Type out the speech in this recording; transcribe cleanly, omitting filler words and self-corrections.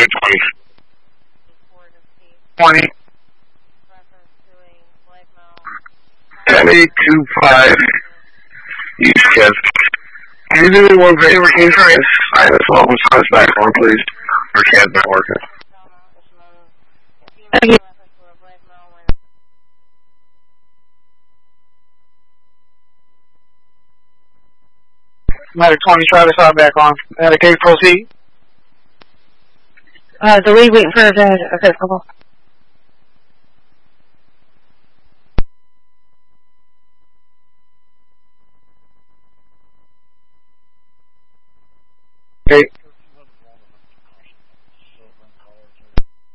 Matter 20. 20. 825. East Kev. Can you do me one favor? Can you try and sign this one with back on, please? Our CAD's not working. Okay. Matter 20, try this out back on. Matter K, proceed. The lead waiting for the, okay, come on. Okay.